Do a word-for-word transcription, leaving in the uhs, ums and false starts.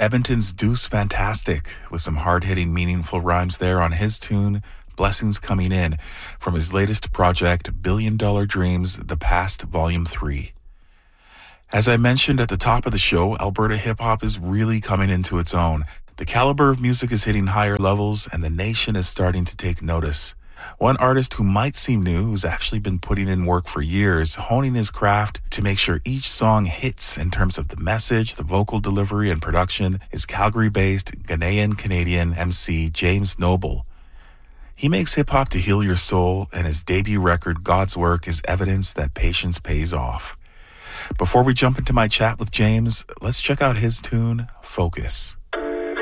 Edmonton's Deuce Fantastic, with some hard-hitting, meaningful rhymes there on his tune, Blessings Coming In, from his latest project, Billion Dollar Dreams, The Past, Volume three. As I mentioned at the top of the show, Alberta hip-hop is really coming into its own. The caliber of music is hitting higher levels, and the nation is starting to take notice. One artist who might seem new, who's actually been putting in work for years, honing his craft to make sure each song hits in terms of the message, the vocal delivery, and production, is Calgary-based Ghanaian-Canadian M C James Noble. He makes hip-hop to heal your soul, and his debut record, God's Work, is evidence that patience pays off. Before we jump into my chat with James, let's check out his tune, Focus.